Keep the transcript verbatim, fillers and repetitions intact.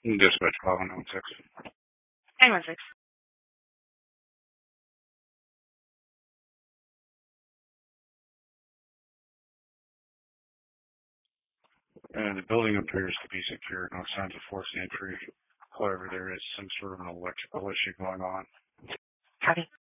Dispatch call one one six. nine one six. And the building appears to be secure. No signs of forced entry. However, there is some sort of an electrical issue going on. Copy.